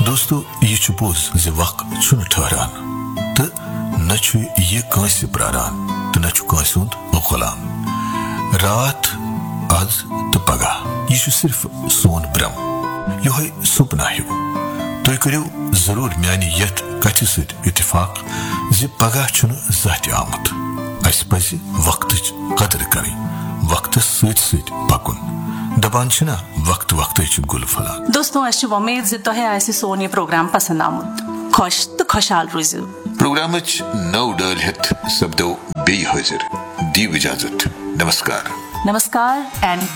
दोस्तों यह पोज ज वक्त छुन ठहरान तो न यह कांस प्रारान तो न कांस हुंद गुलाम। रात आज तो पगह यह सिर्फ सोन भ्रम योहे सुपना हूँ। तुम करो जरूर म्यान यथ कथ सत इतफाक ज पगह छुन जह आमुत। अस पज वक्त कदर करें, वक्त सत पकुन। दपान छना वक्त वक्त गुल फलान। दोस्तों अस उम्मीद ज तोहे आसि सोन यह प्रोग्राम पसंद आमुत। खुश तो खुशहाल रोजो। प्रोग्राम नव डल हेत सब्दो बे हाजिर। दी इजाजत। नमस्कार। नमस्कार एंड